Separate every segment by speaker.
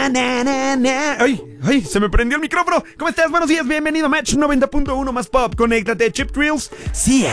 Speaker 1: Ay, se me prendió el micrófono. ¿Cómo estás? Buenos días, bienvenido a Match 90.1 más Pop. Conéctate, Chip Thrills. Sí,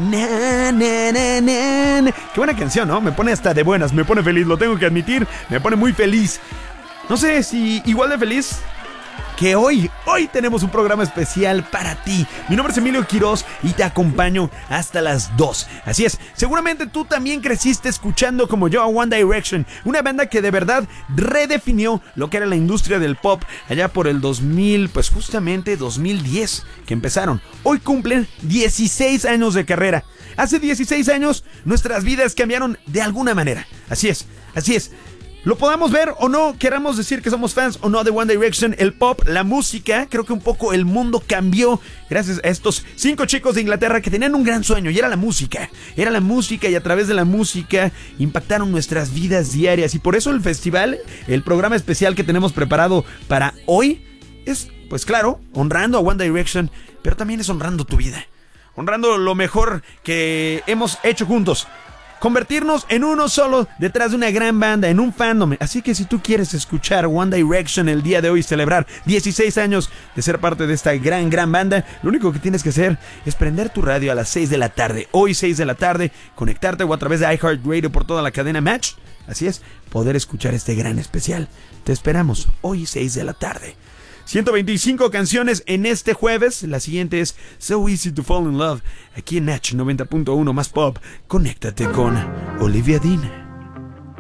Speaker 1: Qué buena canción, ¿no? Me pone hasta de buenas, me pone feliz, lo tengo que admitir. Me pone muy feliz. No sé si igual de feliz que hoy tenemos un programa especial para ti. Mi nombre es Emilio Quiroz y te acompaño hasta las 2. Así es, seguramente tú también creciste escuchando como yo a One Direction, una banda que de verdad redefinió lo que era la industria del pop allá por el 2000, pues justamente 2010 que empezaron. Hoy cumplen 16 años de carrera. Hace 16 años nuestras vidas cambiaron de alguna manera. Así es. Lo podamos ver o no, queramos decir que somos fans o no de One Direction, el pop, la música, creo que un poco el mundo cambió gracias a estos 5 chicos de Inglaterra que tenían un gran sueño y era la música. Era la música y a través de la música impactaron nuestras vidas diarias. Y por eso el festival, el programa especial que tenemos preparado para hoy es, pues claro, honrando a One Direction, pero también es honrando tu vida. Honrando lo mejor que hemos hecho juntos. Convertirnos en uno solo detrás de una gran banda, en un fandom. Así que si tú quieres escuchar One Direction el día de hoy, celebrar 16 años de ser parte de esta gran banda, lo único que tienes que hacer es prender tu radio a las 6 de la tarde. Hoy 6 de la tarde, conectarte o a través de iHeartRadio por toda la cadena Match. Así es, poder escuchar este gran especial. Te esperamos hoy 6 de la tarde. 125 canciones en este jueves. La siguiente es So Easy to Fall in Love. Aquí en Natch 90.1 más Pop. Conéctate con Olivia Dean.